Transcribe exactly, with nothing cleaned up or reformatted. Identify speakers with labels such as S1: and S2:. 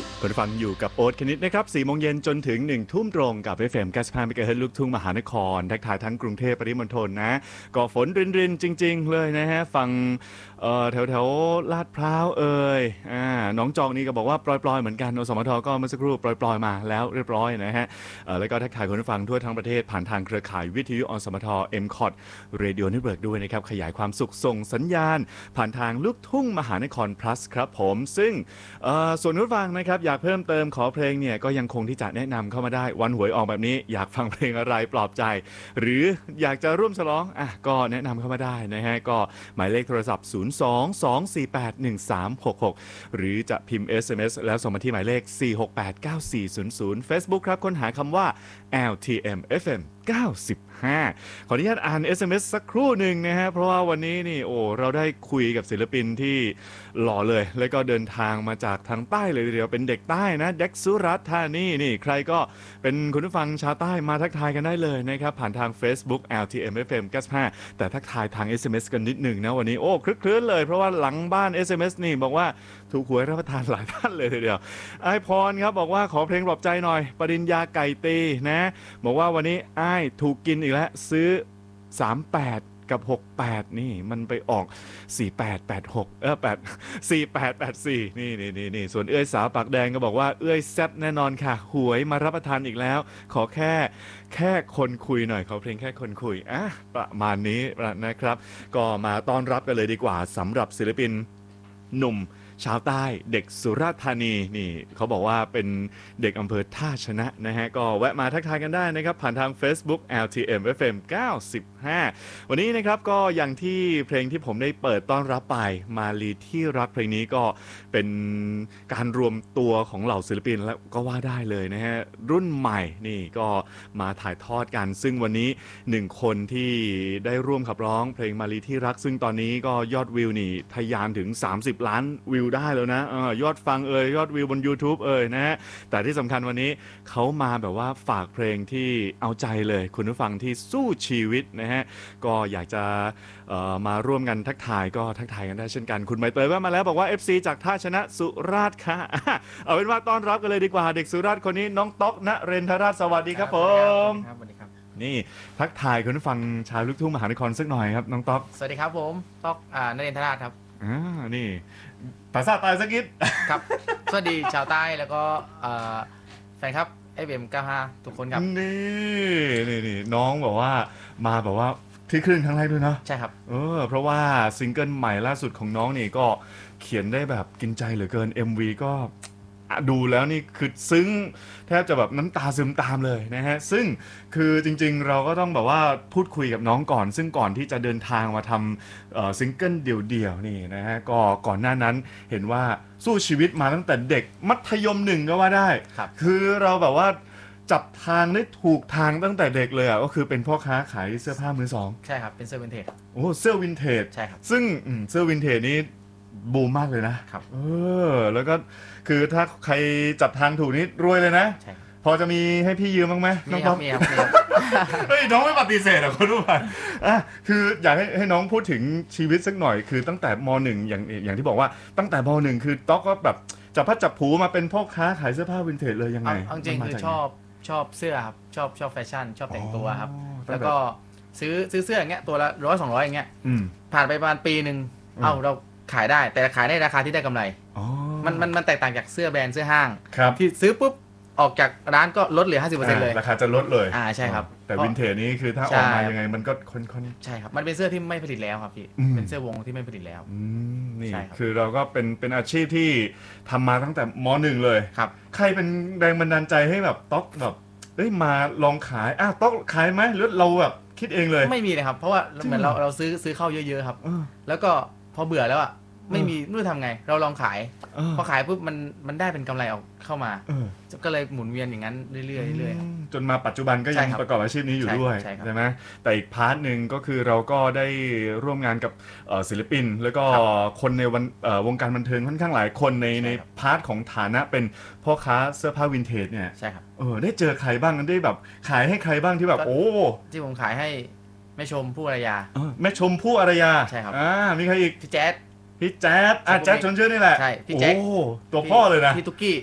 S1: คุณฟังอยู่กับโอ๊ตคณิตนะครับสี่โมงเย็นจนถึงหนึ่งทุ่มตรงกับ เอฟ เอ็ม เก้าสิบห้า เมกะเฮิรตซ์ลูกทุ่งมหานครทักทายทั้งกรุงเทพปริมณฑลนะก็ฝนรินๆจริงๆเลยนะฮะฝั่งเอ่อแถวๆลาดพร้าวเอ่ยอ่าหนองจอกนี่ก็บอกว่าปล่อยๆเหมือนกันอสมทก็เมื่อสักครู่ปล่อยๆมาแล้วเรียบร้อยนะฮะเอ่อแล้วก็ทักทายคุณผู้ฟังทั่วทั้งประเทศผ่านทางเครือข่ายวิทยุอสมท เอ็ม คอท Radio Network ด้วยนะครับขยายความสุขส่งสัญญาณผ่านทางลูกทุ่งมหานคร plus ครับผมซึ่งเอ่อส่วนคุณผู้ฟังนะครับอยากเพิ่มเติมขอเพลงเนี่ยก็ยังคงที่จะแนะนำเข้ามาได้วันหวยออกแบบนี้อยากฟังเพลงอะไรปลอบใจหรืออยากจะร่วมฉลองอ่ะก็แนะนำเข้ามาได้นะฮะก็หมายเลขโทรศัพท์ ศูนย์ สอง สอง สี่ แปด หนึ่ง สาม หก หก หรือจะพิมพ์ เอส เอ็ม เอส แล้วส่งมาที่หมายเลข สี่ หก แปด เก้า สี่ ศูนย์ ศูนย์ Facebook ครับค้นหาคำว่า แอล ที เอ็ม เอฟ เอ็ม เก้าสิบห้า ขออนุญาตอ่าน เอส เอ็ม เอส สักครู่หนึ่งนะฮะเพราะว่าวันนี้นี่โอ้เราได้คุยกับศิลปินที่หล่อเลยแล้วก็เดินทางมาจากทางใต้เลยทีเดียวเป็นเด็กใต้นะเด็กสุราษฎร์ธานีนี่ใครก็เป็นคุณผู้ฟังชาวใต้มาทักทายกันได้เลยนะครับผ่านทาง Facebook แอล ที เอ็ม เอฟ เอ็ม เก้าสิบห้าแต่ทักทายทาง เอส เอ็ม เอส กันนิดหนึ่งนะวันนี้โอ้คลึกคลื้นเลยเพราะว่าหลังบ้าน เอส เอ็ม เอส นี่บอกว่าถูกหวยรับประทานหลายท่านเลยทีเดียวไอพรครับบอกว่าขอเพลงปลอบใจหน่อยปริญญาไก่ตีนะบอกว่าวันนี้ไอ้ถูกกินอีกแล้วซื้อสามแปดกับหกแปดนี่มันไปออกสี่แปดแปดหกเออแปด สี่แปดแปดสี่นี่นี่นี่นี่ส่วนเอื้อยสาวปากแดงก็บอกว่าเอื้อยแซ่บแน่นอนค่ะหวยมารับประทานอีกแล้วขอแค่แค่คนคุยหน่อยขอเพลงแค่คนคุยอ่ะประมาณนี้นะครับก็มาต้อนรับกันเลยดีกว่าสำหรับศิลปินหนุ่มชาวใต้เด็กสุราษฎร์ธานีนี่เขาบอกว่าเป็นเด็กอำเภอท่าชนะนะฮะก็แวะมาทักทายกันได้นะครับผ่านทาง Facebook แอล ที เอ็ม เอฟ เอ็ม เก้าสิบห้าวันนี้นะครับก็อย่างที่เพลงที่ผมได้เปิดต้อนรับไปมาลีที่รักเพลงนี้ก็เป็นการรวมตัวของเหล่าศิลปินแล้วก็ว่าได้เลยนะฮะรุ่นใหม่นี่ก็มาถ่ายทอดกันซึ่งวันนี้หนึ่งคนที่ได้ร่วมขับร้องเพลงมาลีที่รักซึ่งตอนนี้ก็ยอดวิวนี่ทะยานถึงสามสิบล้านวิวได้แล้วนะเออยอดฟังเอ่ยยอดวิวบน YouTube เอ่ยนะฮะแต่ที่สำคัญวันนี้เขามาแบบว่าฝากเพลงที่เอาใจเลยคุณผู้ฟังที่สู้ชีวิตนะฮะก็อยากจะเอ่อมาร่วมกันทักทายก็ทักทายกันได้เช่นกันคุณใบเตยว่ามาแล้วบอกว่า เอฟ ซี จากท่าชนะสุราษฎร์ค่ะอ่ะเอาเป็นว่าต้อนรับกันเลยดีกว่าเด็กสุราษฎร์คนนี้น้องต๊อกณเรนทราชสวัสดีครับผม
S2: สวัสดีครับ
S1: นี่ทักทายคุณผู้ฟังชาวลูกทุ่งมหานครสักหน่อยครับน้องต๊อก
S2: สวัสดีครับผมต๊อกอ่านเรนทราชครับ
S1: อ่านี่ภาษาใต้สักนิด
S2: ครับสวัสดีชาวใต้แล้วก็แฟนครับไอเบมเก้าห้าทุกคนครับ
S1: นี่นี่นี่น้องบอกว่ามาแบบว่าที่ครึ่งครั้งแรกด้วยเนาะ
S2: ใช่ครับ
S1: เออเพราะว่าซิงเกิลใหม่ล่าสุดของน้องนี่ก็เขียนได้แบบกินใจเหลือเกิน เอ็ม วี ก็ดูแล้วนี่คือซึ้งแทบจะแบบน้ำตาซึมตามเลยนะฮะซึ่งคือจริงๆเราก็ต้องแบบว่าพูดคุยกับน้องก่อนซึ่งก่อนที่จะเดินทางมาทำซิงเกิลเดี่ยวๆนี่นะฮะก็ก่อนหน้านั้นเห็นว่าสู้ชีวิตมาตั้งแต่เด็กมัธยมหนึ่งก็ว่าได้คือเราแบบว่าจับทางได้ถูกทางตั้งแต่เด็กเลยอ่ะก็คือเป็นพ่อค้าขายเสื้อผ้ามือสอง
S2: ใช่ครับเป็นเสื้อวินเทจ
S1: โอ้เสื้อวินเทจ
S2: ใช่ครับ
S1: ซึ่งเสื้อวินเทจนี้บูมมากเลยนะครับเออแล้วก็คือถ้าใครจับทางถูกนี่รวยเลยนะ
S2: ใช่
S1: พอจะมีให้พี่ยืมบ้างไหม
S2: น้องป๊อปมีครับมีครับ
S1: เฮ้ยน้องไม่ปฏิเสธอ่ะคุณรู้ป่ะอ่ะคืออยากให้ให้น้องพูดถึงชีวิตสักหน่อยคือตั้งแต่ม.หนึ่งอย่างอย่างที่บอกว่าตั้งแต่ม.หนึ่งคือต๊อกก็แบบจับพัดจับผูมาเป็นพ่อค้าขายเสื้อผ้าวินเทจเลยยังไง
S2: เอาจริงคือชอบชอบเสื้อครับชอบชอบแฟชั่นชอบแต่งตัวครับแล้วก็ซื้อซื้อเสื้ออย่างเงี้ยตัวละร้อยสองร้อยอย่างเงี้ยผ่านไปประมาณปีหนึ่งเอ้าเราขายได้แต่ขายในราคาที่ได้กำไรมันมันมันแตกต่างจากเสื้อแบรนด์เสื้อห้างที่ซื้อปุ๊บออกจากร้านก็ลดเหลือ ห้าสิบเปอร์เซ็นต์ เลย
S1: ราคาจะลดเลย
S2: อ่าใช่ครับ
S1: แต่วินเทจนี้คือถ้าออกมายังไงมันก็ค่อนๆ
S2: ใช่ครับมันเป็นเสื้อที่ไม่ผลิตแล้วครับพี่เป็นเสื้อวงที่ไม่ผลิตแล้ว
S1: นี่คือเราก็เป็นเป็นอาชีพที่ทำมาตั้งแต่ม.หนึ่งเลย
S2: ครับ
S1: ใครเป็นแรงบันดาลใจให้แบบต๊อกแบบเอ้ยมาลองขายอ่ะต๊อกขายไหมหรือเราแบบคิดเองเลย
S2: ไม่มีเลยครับเพราะว่าเหมือนเราเราซื้อซื้อเข้าเยอะๆครับแล้วก็พอเบื่อแล้วอ่ะไม่มีไม่รู้ทำไงเราลองขายพอขายปุ๊บมันมันได้เป็นกำไรออกเข้ามาก็เลยหมุนเวียนอย่างนั้นเรื่อยๆเรื่อย
S1: ๆจนมาปัจจุบันก็ยังประกอบอาชีพนี้อยู่ด้วยใช่ไหมแต่อีกพาร์ทหนึ่งก็คือเราก็ได้ร่วมงานกับศิลปินแล้วก็คนในวันวงการบันเทิงค่อนข้างหลายคนในในพาร์ทของฐานะเป็นพ่อค้าเสื้อผ้าวินเทจเนี่ย
S2: ใช่ครับ
S1: เออได้เจอใครบ้างได้แบบขายให้ใครบ้างที่แบบโอ้
S2: ที่ผมขายให้แม่ชมพู่อารยา
S1: แม่ชมพู่อารยา
S2: ใช่ครับ
S1: อ่ามีใครอีก
S2: พี่แจ๊ด
S1: พี่แจ๊ดอ่ะแจ๊ดชวนชื่อนี่แหละ
S2: ใช่พี่แจ๊ด
S1: โอ้ตัวพ่อเลยนะ
S2: พี่ตุ๊กกี้